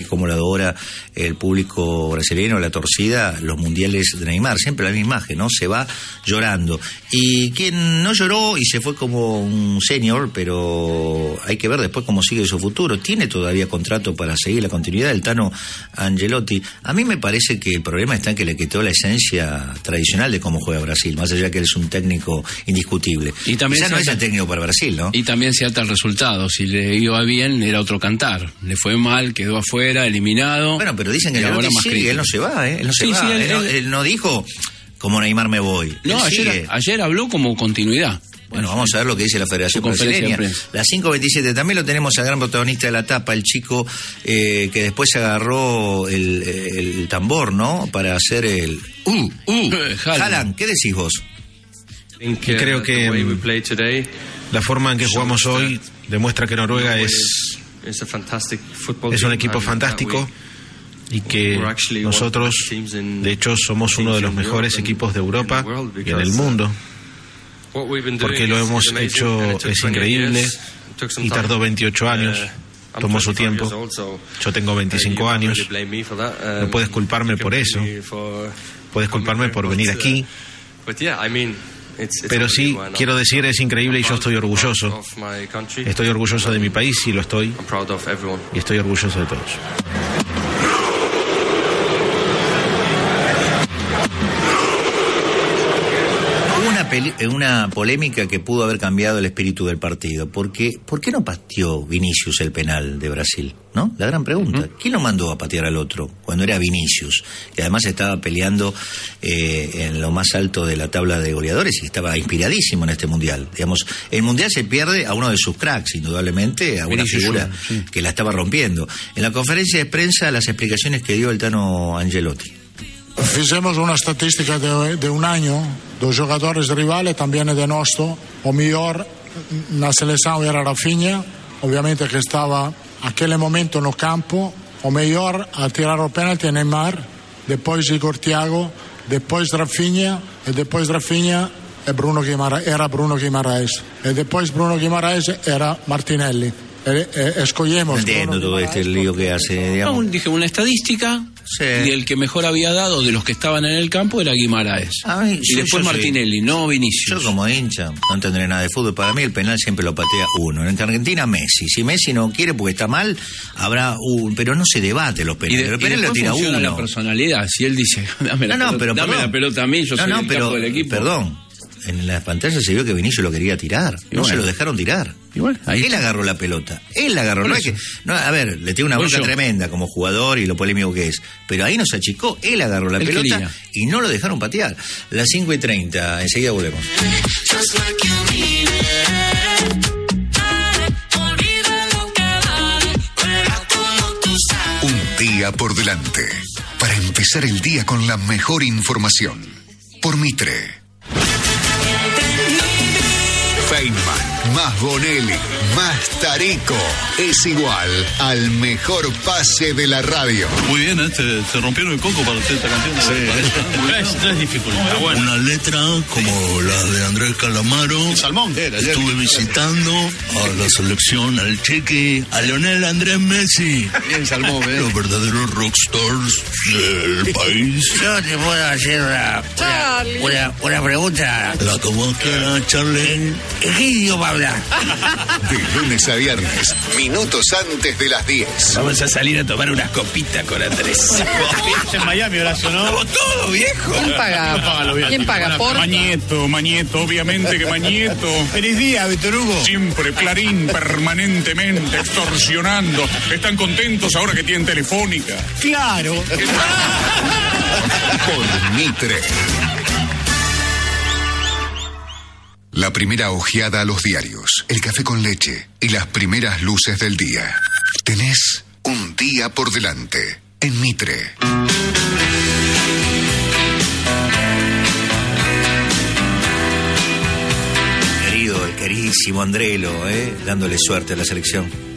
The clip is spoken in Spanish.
como lo adora el público brasileño, la torcida, los mundiales de Neymar, siempre la misma imagen, ¿no? Se va llorando. Y quien no lloró y se fue como un senior, pero hay que ver después cómo sigue su futuro. Tiene todavía contrato para seguir la continuidad del Tano Ancelotti. A mí me parece que el problema está en que le quitó la esencia tradicional de cómo juega Brasil, más allá que él es un técnico indiscutible. Y también quizá no es el técnico para Brasil, ¿no? Y también se ata el resultado. Si le iba bien, era otro cantar. Le fue mal, quedó afuera, eliminado. Bueno, pero dicen que él no se va, ¿eh? Él no se va. Él no dijo, como Neymar me voy. No, ayer habló como continuidad. Bueno, vamos a ver lo que dice la Federación Brasileña. Las 5:27, también lo tenemos al gran protagonista de la etapa, el chico que después se agarró el tambor, ¿no? Para hacer el... Haaland, ¿qué decís vos? Creo que la forma en que jugamos hoy demuestra que Noruega es un equipo fantástico y que nosotros, de hecho, somos uno de los mejores equipos de Europa y en el mundo. Porque lo hemos hecho, es increíble, y tardó 28 años, tomó su tiempo. Yo tengo 25 años, no puedes culparme por eso, puedes culparme por venir aquí, pero sí, quiero decir, es increíble y yo estoy orgulloso de mi país y lo estoy, y estoy orgulloso de todos. Una polémica que pudo haber cambiado el espíritu del partido. ¿Por qué no pateó Vinicius el penal de Brasil? ¿No? La gran pregunta. ¿Quién lo mandó a patear al otro cuando era Vinicius? Que además estaba peleando en lo más alto de la tabla de goleadores y estaba inspiradísimo en este mundial. Digamos, el mundial se pierde a uno de sus cracks, indudablemente, a una figura que la estaba rompiendo. En la conferencia de prensa, las explicaciones que dio el Tano Ancelotti. Fizemos una statistica de un año dos jogadores rivales, también de nuestro. O mejor na seleção era Rafinha, obviamente que estaba aquel momento no campo. O mejor a tirar o penalti Neymar, depois Igor Thiago, depois Rafinha, e depois Rafinha era Bruno Guimaraes, e depois Bruno Guimaraes era Martinelli. Escogemos. Entiendo todo este lío que hace, digamos. No, dije una estadística. Sí. Y el que mejor había dado de los que estaban en el campo era Guimaraes. Y después Martinelli, no Vinicius. Yo como hincha no entenderé nada de fútbol. Para mí el penal siempre lo patea uno. En Argentina Messi. Si Messi no quiere porque está mal, habrá un... Pero no se debate los penales. El penal lo tira uno. La personalidad. Si él dice, dame la pelota a mí, yo soy el campo del equipo. Perdón. En las pantallas se vio que Vinicius lo quería tirar. No se lo dejaron tirar. Él agarró la pelota. Él agarró. A ver, le tiene una bronca tremenda como jugador y lo polémico que es. Pero ahí no se achicó. Él agarró la pelota y no lo dejaron patear. Las 5:30. Enseguida volvemos. Un día por delante. Para empezar el día con la mejor información. Por Mitre. Feynman, más Bonelli, más Tarico, es igual al mejor pase de la radio. Muy bien, se rompieron el coco para hacer esta canción. Sí. No es dificultad. Bueno. Una letra como la de Andrés Calamaro. El Salmón. Estuve visitando a la selección, al Cheque, a Lionel Andrés Messi. Bien, Salmón, los verdaderos rockstars del país. Yo te puedo hacer una pregunta. La que vos quieras, Charlie. ¿Qué idioma habla? De lunes a viernes, minutos antes de las 10. Vamos a salir a tomar unas copitas con Andrés. En Miami, Horacio, ¿no? Como todo, viejo. ¿Quién paga? ¿Por? Mañeto, obviamente que Mañeto. Feliz día, Víctor Hugo. Siempre Clarín, permanentemente extorsionando. ¿Están contentos ahora que tienen Telefónica? Claro. Por Mitre. La primera ojeada a los diarios, el café con leche y las primeras luces del día. Tenés un día por delante en Mitre. El queridísimo Andrelo, dándole suerte a la selección.